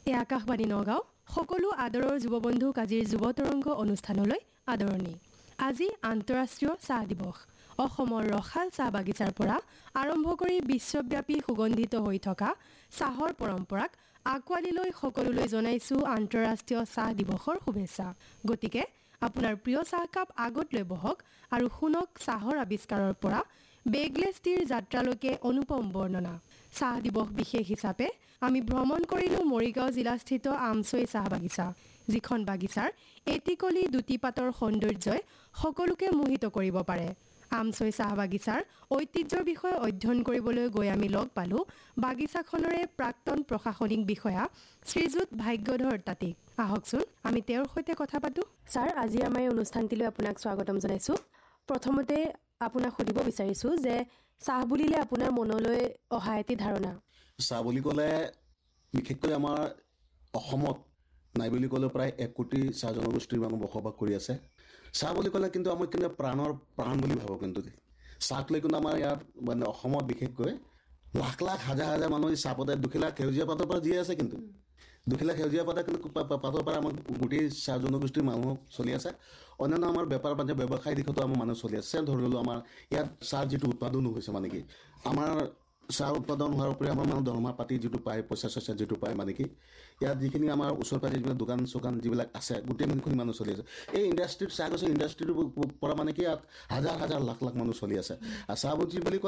এই আকাশবাণী নগাঁও সকলো আদৰৰ যুৱবন্ধু কাজিৰ যুৱতৰংগ অনুষ্ঠানলৈ আদৰণি। আজি আন্তঃৰাষ্ট্ৰীয় চাহ দিৱস। অসমৰ ৰসাল চাহ বাগিচাৰ পৰা আৰম্ভ কৰি বিশ্বব্যাপী সুগন্ধিত হৈ থকা চাহৰ পৰম্পৰাক আঁকোৱালি লৈ সকলোলৈ জনাইছোঁ আন্তঃৰাষ্ট্ৰীয় চাহ দিৱসৰ শুভেচ্ছা। গতিকে আপোনাৰ প্ৰিয় চাহকাপ আগত লৈ বহক আৰু শুনক চাহৰ আৱিষ্কাৰৰ পৰা বেগলেছ টিৰ যাত্ৰালৈকে অনুপম বৰ্ণনা। চাহ দিৱস বিশেষ হিচাপে আমি ভ্ৰমণ কৰিলোঁ মৰিগাঁও জিলাস্থিত আমছৈ চাহ বাগিচা, যিখন বাগিচাৰ এটিকলি দুটিপাতৰ সৌন্দৰ্যই সকলোকে মোহিত কৰিব পাৰে। আমছৈ চাহ বাগিচাৰ ঐতিহ্যৰ বিষয়ে অধ্যয়ন কৰিবলৈ গৈ আমি লগ পালোঁ বাগিচাখনৰে প্ৰাক্তন প্ৰশাসনিক বিষয়া শ্ৰীযুত ভাগ্যধৰ তাঁতীক। আহকচোন আমি তেওঁৰ সৈতে কথা পাতোঁ। ছাৰ, আজি আমাৰ এই অনুষ্ঠানটিলৈ আপোনাক স্বাগতম জনাইছোঁ। প্ৰথমতে আপোনাক সুধিব বিচাৰিছোঁ যে চাহ বুলিলে আপোনাৰ মনলৈ অহা এটি ধাৰণা। চাহ বুলি ক'লে বিশেষকৈ আমাৰ অসমত নাই বুলি ক'লে প্ৰায় 1 কোটি চাহ জনগোষ্ঠীৰ মানুহ বসবাস কৰি আছে। চাহ বুলি ক'লে কিন্তু আমি কিন্তু প্ৰাণ বুলি ভাবোঁ। কিন্তু চাহক লৈ কিন্তু আমাৰ ইয়াত মানে অসমত বিশেষকৈ লাখ লাখ হাজাৰ হাজাৰ মানুহ চাহপাতে দুখিলা সেউজীয়া পাতৰ পৰা জীয়াই আছে। কিন্তু দুখিলা সেউজীয়া পাতে কিন্তু পাতৰ পৰা আমাৰ গোটেই চাহ জনগোষ্ঠীৰ মানুহ চলি আছে। অন্যান্য আমাৰ বেপাৰ বাণিজ্য ব্যৱসায় দিশতো আমাৰ মানুহ চলি আছে। ধৰি ললোঁ আমাৰ ইয়াত চাহ যিটো উৎপাদন হৈছে মানে কি আমাৰ চাহ উৎপাদন হোৱাৰ উপৰি আমাৰ মানুহ দৰমহা পাতি যিটো পায়, পইচা চইচা যিটো পায় মানে কি ইয়াত যিখিনি আমাৰ ওচৰে পাঁজৰে যিবিলাক দোকান চোকান যিবিলাক আছে গোটেইখিনি মানুহ চলি আছে। এই ইণ্ডাষ্ট্ৰিত চাহ গছৰ ইণ্ডাষ্ট্ৰিটোৰ পৰা মানে কি ইয়াত হাজাৰ হাজাৰ লাখ লাখ মানুহ চলি আছে। আৰু চাহ বুলি